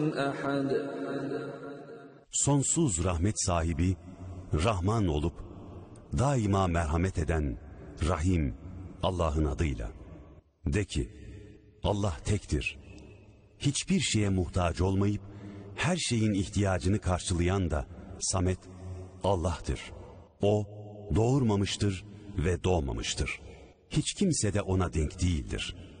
أحد. Sonsuz rahmet sahibi, Rahman olup, daima merhamet eden, Rahim, Allah'ın adıyla. De ki, Allah tektir. Hiçbir şeye muhtaç olmayıp, her şeyin ihtiyacını karşılayan da, Samet, Allah'tır. O, doğurmamıştır ve doğmamıştır. Hiç kimse de ona denk değildir.